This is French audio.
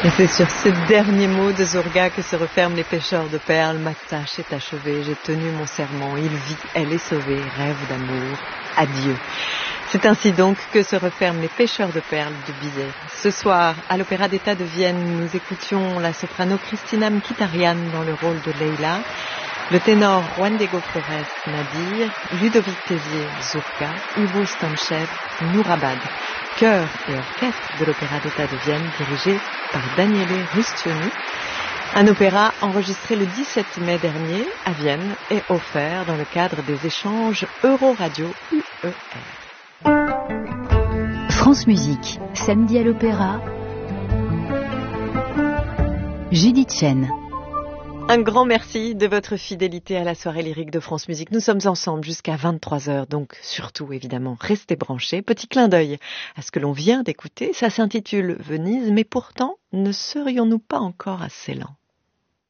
Et c'est sur ces derniers mots de Zurga que se referment les pêcheurs de perles. Ma tâche est achevée, j'ai tenu mon serment, il vit, elle est sauvée, rêve d'amour, adieu. C'est ainsi donc que se referment les pêcheurs de perles de Bizet. Ce soir, à l'Opéra d'État de Vienne, nous écoutions la soprano Christina Mkhitaryan dans le rôle de Leila, le ténor Juan Diego Flores Nadir, Ludovic Tézier Zurga, Hugo Stanchev Nourabad. Chœur et orchestre de l'Opéra d'État de Vienne dirigé par Daniele Rustioni. Un opéra enregistré le 17 mai dernier à Vienne et offert dans le cadre des échanges Euroradio UER. France Musique, samedi à l'Opéra, Judith Chen. Un grand merci de votre fidélité à la soirée lyrique de France Musique. Nous sommes ensemble jusqu'à 23h, donc surtout évidemment restez branchés. Petit clin d'œil à ce que l'on vient d'écouter, ça s'intitule Venise, mais pourtant ne serions-nous pas encore assez lents?